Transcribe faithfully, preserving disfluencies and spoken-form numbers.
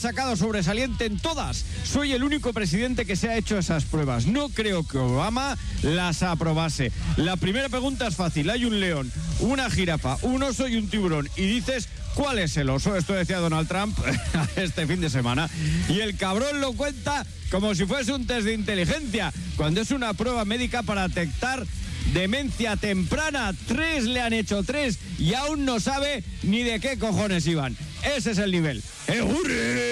sacado sobresaliente en todas. Soy el único presidente que se ha hecho esas pruebas. No creo que Obama las aprobase. La primera pregunta es fácil. Hay un león, una jirafa, un oso y un tiburón. Y dices, ¿cuál es el oso? Esto decía Donald Trump este fin de semana. Y el cabrón lo cuenta como si fuese un test de inteligencia, cuando es una prueba médica para detectar demencia temprana. Tres le han hecho tres y aún no sabe ni de qué cojones iban. Ese es el nivel. ¡Eh, hurre!